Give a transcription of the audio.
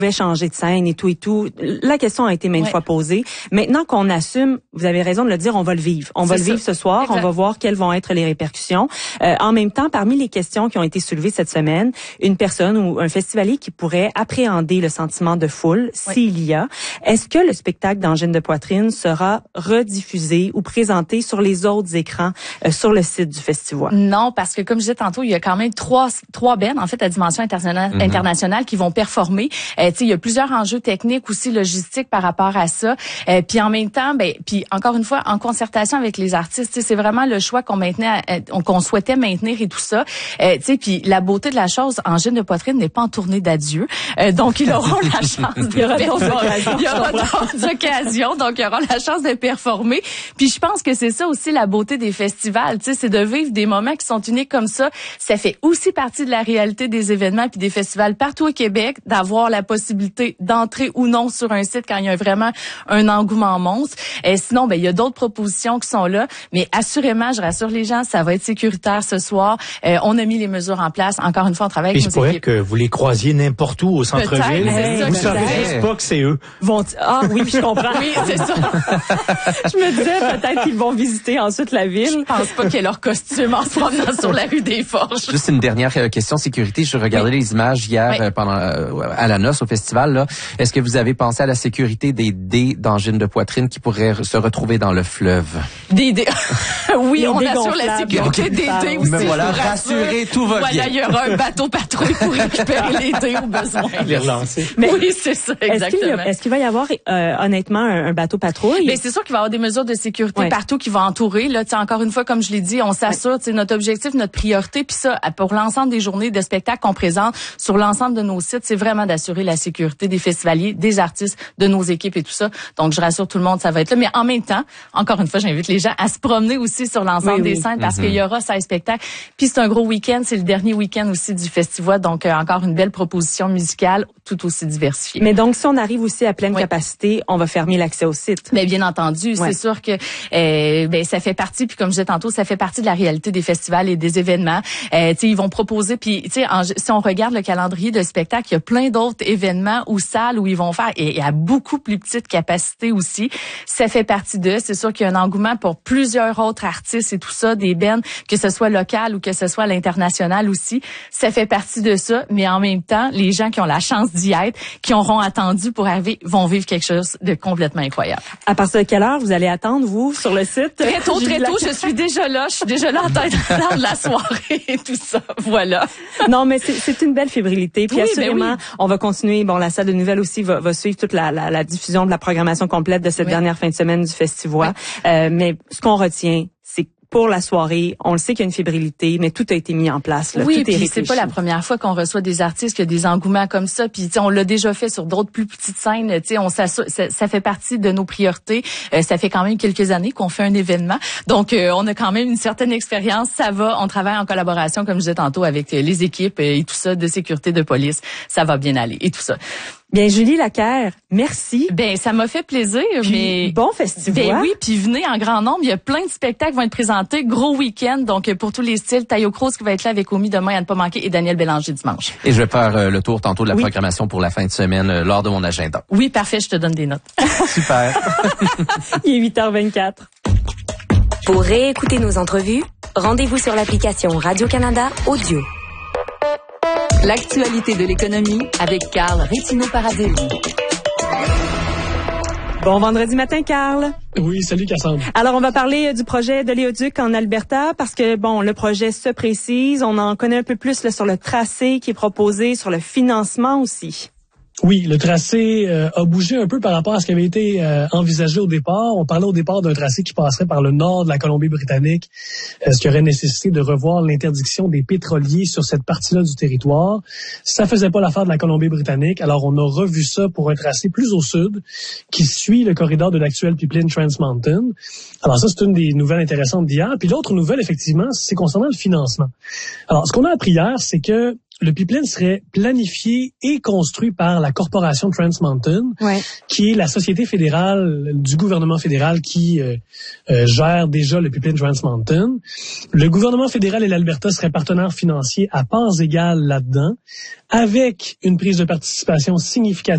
pouvait changer de scène et tout. La question a été maintes fois posée. Maintenant qu'on assume, vous avez raison de le dire, on va le vivre. On va le vivre ce soir. Exact. On va voir quelles vont être les répercussions. En même temps, parmi les questions qui ont été soulevées cette semaine, une personne ou un festivalier qui pourrait appréhender le sentiment de foule, s'il y a, est-ce que le spectacle d'Angine de poitrine sera rediffusé ou présenté sur les autres écrans sur le site du festival? Non, parce que comme je disais tantôt, il y a quand même trois bands, en fait, à dimension internationale qui vont performer. Il y a plusieurs enjeux techniques aussi, logistiques par rapport à ça. Puis en même temps, puis encore une fois, en concertation avec les artistes, c'est vraiment le choix qu'on souhaitait maintenir et tout ça. Puis la beauté de la chose, Angine de poitrine n'est pas en tournée d'adieu. Donc ils auront la chance de performer. Il y aura d'autres occasions, donc ils auront la chance de performer. Puis je pense que c'est ça aussi la beauté des festivals, c'est de vivre des moments qui sont uniques comme ça. Ça fait aussi partie de la réalité des événements puis des festivals partout au Québec, d'avoir la possibilité d'entrer ou non sur un site quand il y a vraiment un engouement monstre. Sinon, il y a d'autres propositions qui sont là, mais assurément, je rassure les gens, ça va être sécuritaire ce soir. On a mis les mesures en place. Encore une fois, on travaille avec nos équipes. Il se pourrait que vous les croisiez n'importe où au centre-ville. Vous savez pas que c'est eux. Oui, je comprends. Oui, c'est ça. Je me disais peut-être qu'ils vont visiter ensuite la ville. Je pense pas qu'il y ait leur costume en se promenant sur la rue des Forges. Juste une dernière question sécurité. Je regardais les images hier pendant à la noce au festival. Là, est-ce que vous avez pensé à la sécurité des dés d'Angine de poitrine qui pourraient se retrouver dans le fleuve? Des dés. Oui, on assure la sécurité des dés aussi. Mais voilà, rassurez, tout va bien. Il y aura un bateau patrouille pour récupérer les dés au besoin. Les relancer. Oui, c'est ça, exactement. Est-ce qu'il va y avoir honnêtement un bateau patrouille? Mais c'est sûr qu'il va y avoir des mesures de sécurité partout qui vont entourer. Là, encore une fois, comme je l'ai dit, on s'assure, notre objectif, notre priorité, puis ça, pour l'ensemble des journées de spectacle qu'on présente sur l'ensemble de nos sites, c'est vraiment d'assurer la sécurité des festivaliers, des artistes, de nos équipes et tout ça. Donc, je rassure tout le monde, ça va être là. Mais en même temps, encore une fois, j'invite les gens à se promener aussi sur l'ensemble des scènes parce qu'il y aura 16 spectacles. Puis c'est un gros week-end, c'est le dernier week-end aussi du festival. Donc, encore une belle proposition musicale tout aussi diversifiée. Mais donc, si on arrive aussi à pleine capacité, on va fermer l'accès au site. Mais bien entendu, c'est sûr que ça fait partie, puis comme je disais tantôt, ça fait partie de la réalité des festivals et des événements. Ils vont proposer, puis si on regarde le calendrier de spectacle, il y a plein d'autres événements ou salles où ils vont faire, et à beaucoup plus petite capacité aussi. Ça fait partie d'eux. C'est sûr qu'il y a un engouement pour plusieurs autres artistes et tout ça, des bands, que ce soit local ou que ce soit à l'international aussi. Ça fait partie de ça, mais en même temps, les gens qui ont la chance d'y être, qui auront attendu pour arriver, vont vivre quelque chose de complètement incroyable. À partir de quelle heure vous allez attendre, vous, sur le site? Très tôt, je suis déjà là. Je suis déjà là en tête de la soirée et tout ça. Voilà. Non, mais c'est une belle fébrilité. Puis assurément, on va continuer. Bon, la salle de nouvelles aussi va suivre toute la diffusion de la programmation complète de cette dernière fin de semaine du festival. Mais ce qu'on retient, c'est pour la soirée, on le sait qu'il y a une fébrilité, mais tout a été mis en place. Là. Oui, tout est puis c'est pas la première fois qu'on reçoit des artistes qui ont des engouements comme ça. Puis on l'a déjà fait sur d'autres plus petites scènes. Ça fait partie de nos priorités. Ça fait quand même quelques années qu'on fait un événement, donc on a quand même une certaine expérience. Ça va, on travaille en collaboration, comme je disais tantôt, avec les équipes et tout ça de sécurité, de police. Ça va bien aller et tout ça. Bien, Julie Laquerre, merci. Ça m'a fait plaisir. Puis, mais bon festival. Oui, puis venez en grand nombre. Il y a plein de spectacles qui vont être présentés. Gros week-end, donc pour tous les styles. Tayo Cruz qui va être là avec Omi demain à ne pas manquer et Daniel Bélanger dimanche. Et je vais faire le tour tantôt de la programmation pour la fin de semaine lors de mon agenda. Oui, parfait, je te donne des notes. Super. Il est 8h24. Pour réécouter nos entrevues, rendez-vous sur l'application Radio-Canada Audio. L'actualité de l'économie avec Carl Rétino-Paradelli. Bon vendredi matin, Carl. Oui, salut Cassandre. Alors, on va parler du projet de Léoduc en Alberta parce que, le projet se précise. On en connaît un peu plus là, sur le tracé qui est proposé, sur le financement aussi. Oui, le tracé a bougé un peu par rapport à ce qui avait été envisagé au départ. On parlait au départ d'un tracé qui passerait par le nord de la Colombie-Britannique, ce qui aurait nécessité de revoir l'interdiction des pétroliers sur cette partie-là du territoire. Ça faisait pas l'affaire de la Colombie-Britannique, alors on a revu ça pour un tracé plus au sud qui suit le corridor de l'actuel pipeline Trans Mountain. Alors ça, c'est une des nouvelles intéressantes d'hier. Puis l'autre nouvelle, effectivement, c'est concernant le financement. Alors, ce qu'on a appris hier, c'est que le pipeline serait planifié et construit par la corporation Trans Mountain, qui est la société fédérale du gouvernement fédéral qui gère déjà le pipeline Trans Mountain. Le gouvernement fédéral et l'Alberta seraient partenaires financiers à parts égales là-dedans, avec une prise de participation significative